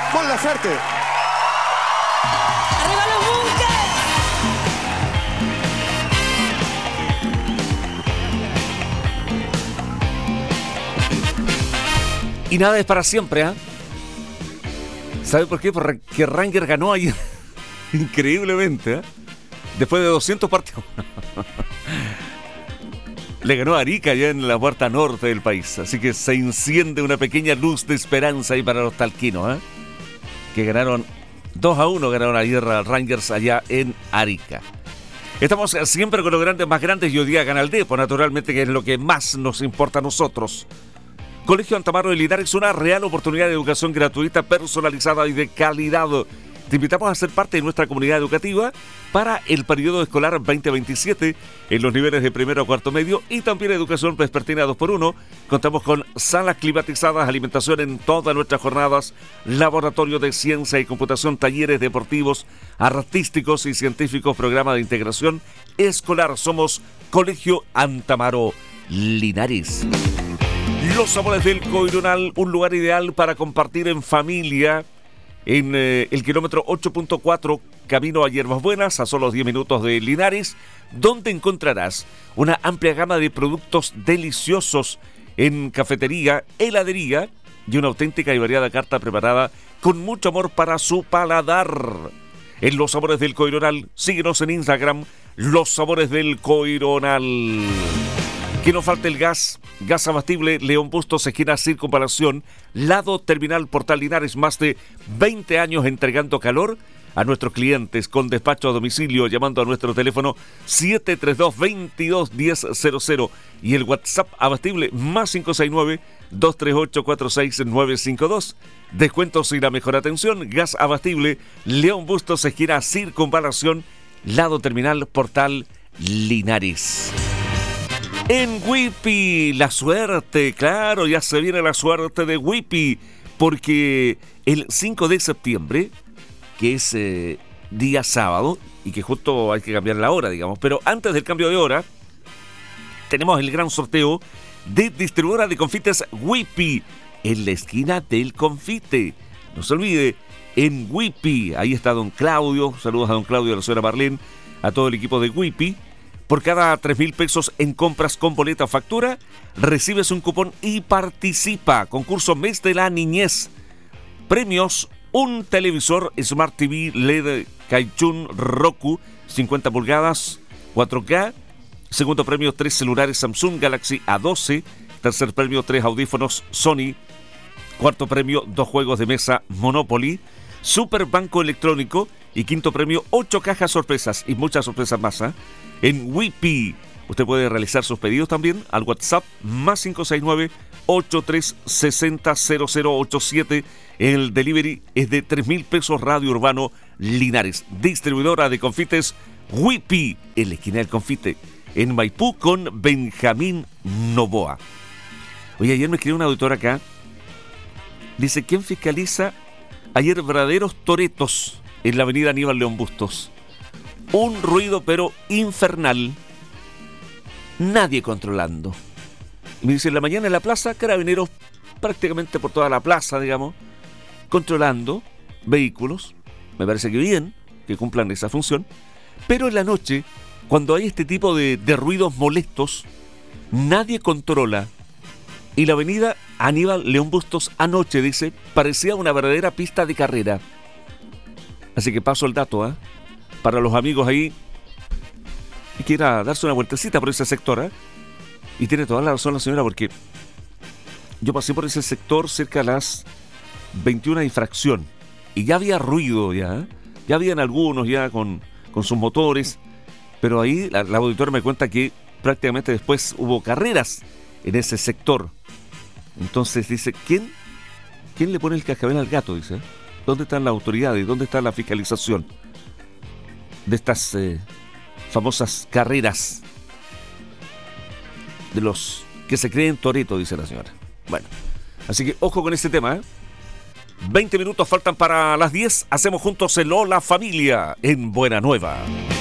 Mon Laferte. ¡Arriba los bunkers! Y nada es para siempre, ¿ah? ¿Sabe por qué? Porque Rangers ganó ayer. Increíblemente, ¿eh? Después de 200 partidos. Le ganó a Arica allá en la puerta norte del país. Así que se enciende una pequeña luz de esperanza ahí para los talquinos, ¿eh? Que ganaron 2-1, ganaron ayer a Rangers allá en Arica. Estamos siempre con los grandes más grandes y hoy día gana el Depo, naturalmente, que es lo que más nos importa a nosotros. Colegio Antamaro de Linares, una real oportunidad de educación gratuita, personalizada y de calidad. Te invitamos a ser parte de nuestra comunidad educativa para el periodo escolar 2027 en los niveles de primero a cuarto medio y también educación vespertina 2x1. Contamos con salas climatizadas, alimentación en todas nuestras jornadas, laboratorio de ciencia y computación, talleres deportivos, artísticos y científicos, programa de integración escolar. Somos Colegio Antamaro Linares. Los Sabores del Coironal, un lugar ideal para compartir en familia. En el kilómetro 8.4, camino a Hierbas Buenas, a solo 10 minutos de Linares, donde encontrarás una amplia gama de productos deliciosos en cafetería, heladería y una auténtica y variada carta preparada con mucho amor para su paladar. En Los Sabores del Coironal, síguenos en Instagram, Los Sabores del Coironal. Que no falte el gas. Gas abatible León Bustos, esquina Circunvalación, lado Terminal Portal Linares. Más de 20 años entregando calor a nuestros clientes con despacho a domicilio, llamando a nuestro teléfono 732-22-1000 y el WhatsApp abatible más 569-238-46952. Descuentos y la mejor atención. Gas abatible León Bustos, esquina Circunvalación, lado Terminal Portal Linares. En Whippy, la suerte, claro, ya se viene la suerte de Whippy, porque el 5 de septiembre, que es día sábado, y que justo hay que cambiar la hora, digamos, pero antes del cambio de hora, tenemos el gran sorteo de distribuidora de confites Whippy, en la esquina del confite. No se olvide, en Whippy, ahí está don Claudio, saludos a don Claudio y a la señora Marlene, a todo el equipo de Whippy. Por cada 3,000 pesos en compras con boleta o factura, recibes un cupón y participa. Concurso Mes de la Niñez. Premios: un televisor Smart TV LED Kaichun Roku 50 pulgadas 4K. Segundo premio, 3 celulares Samsung Galaxy A12. Tercer premio, 3 audífonos Sony. Cuarto premio, 2 juegos de mesa Monopoly. Super Banco Electrónico. Y quinto premio, 8 cajas sorpresas y muchas sorpresas más, ¿eh? En Whippy. Usted puede realizar sus pedidos también al WhatsApp más 569-8360-0087. El delivery es de 3,000 pesos. Radio Urbano Linares. Distribuidora de confites Whippy, en la esquina del confite, en Maipú, con Benjamín Novoa. Oye, ayer me escribió un auditor acá. Dice, ¿quién fiscaliza ayer verdaderos toretos en la avenida Aníbal León Bustos? Un ruido pero infernal. Nadie controlando. Y me dice, en la mañana en la plaza, carabineros prácticamente por toda la plaza, digamos, controlando vehículos. Me parece que bien, que cumplan esa función. Pero en la noche, cuando hay este tipo de ruidos molestos, nadie controla. Y la avenida Aníbal León Bustos anoche, dice, parecía una verdadera pista de carrera. Así que paso el dato, ¿eh? Para los amigos ahí que quiera darse una vueltecita por ese sector, ¿eh? Y tiene toda la razón la señora, porque yo pasé por ese sector cerca de las 21 y fracción y ya había ruido, ya habían algunos ya con sus motores, pero ahí la auditora me cuenta que prácticamente después hubo carreras en ese sector. Entonces dice, ¿quién le pone el cascabel al gato? Dice, ¿dónde están las autoridades? ¿Dónde está la fiscalización de estas famosas carreras de los que se creen toreto? Dice la señora. Bueno, así que ojo con este tema, ¿eh? 20 minutos faltan para las 10. Hacemos juntos el Hola Familia en Buena Nueva.